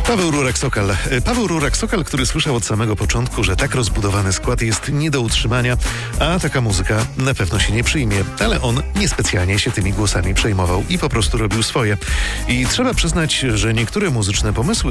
Paweł Rurak-Sokal, który słyszał od samego początku, że tak rozbudowany skład jest nie do utrzymania, a taka muzyka na pewno się nie przyjmie. Ale on niespecjalnie się tymi głosami przejmował i po prostu robił swoje. I trzeba przyznać, że niektóre muzyczne pomysły